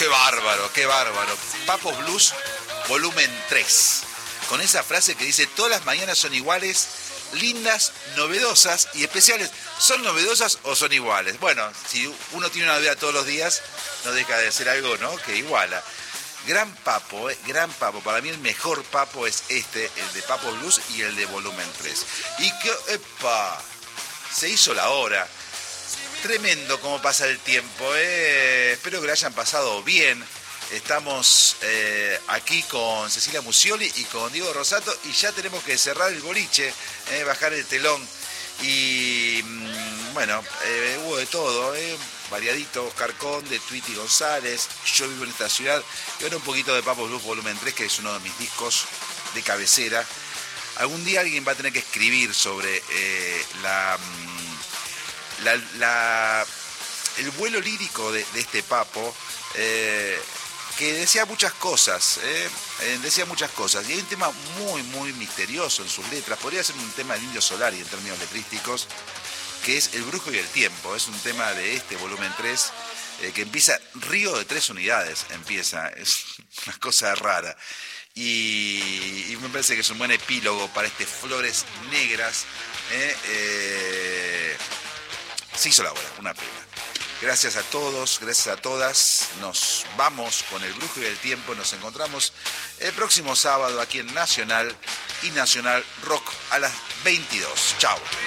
Qué bárbaro, qué bárbaro. Papos Blues, volumen 3. Con esa frase que dice, todas las mañanas son iguales, lindas, novedosas y especiales. ¿Son novedosas o son iguales? Bueno, si uno tiene una novedad todos los días, no deja de ser algo, ¿no?, que iguala. Gran papo, gran papo. Para mí el mejor papo es este, el de Papo Blues y el de volumen 3. Y que, ¡epa! Se hizo la hora. Tremendo cómo pasa el tiempo, Espero que lo hayan pasado bien. Estamos aquí con Cecilia Musioli y con Diego Rosato y ya tenemos que cerrar el boliche, bajar el telón. Y bueno, hubo de todo, variadito, Oscar Conde, Tweety González, Yo vivo en esta ciudad, y ahora un poquito de Papo Blues volumen 3, que es uno de mis discos de cabecera. Algún día alguien va a tener que escribir sobre el vuelo lírico de este Papo, que decía muchas cosas, y hay un tema muy, muy misterioso en sus letras. Podría ser un tema del Indio Solari en términos letrísticos, que es El brujo y el tiempo. Es un tema de este volumen 3, que empieza, Río de 3 unidades, es una cosa rara. Y me parece que es un buen epílogo para este Flores Negras. Se hizo la hora, una pena. Gracias a todos, gracias a todas. Nos vamos con El brujo y el tiempo. Nos encontramos el próximo sábado aquí en Nacional y Nacional Rock a las 22. Chao.